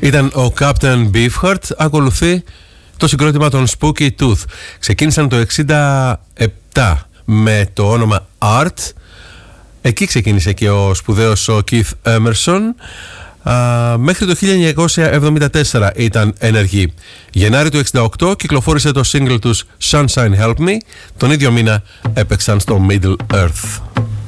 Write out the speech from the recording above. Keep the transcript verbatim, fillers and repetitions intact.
Ήταν ο Captain Beefheart. Ακολουθεί το συγκρότημα των Spooky Tooth. Ξεκίνησαν το εξήντα επτά με το όνομα Art. Εκεί ξεκίνησε και ο σπουδαίος ο Keith Emerson. Uh, μέχρι το χίλια εννιακόσια εβδομήντα τέσσερα ήταν ενεργοί. Γενάρη του εξήντα οκτώ κυκλοφόρησε το single τους Sunshine Help Me. Τον ίδιο μήνα έπαιξαν στο Middle Earth.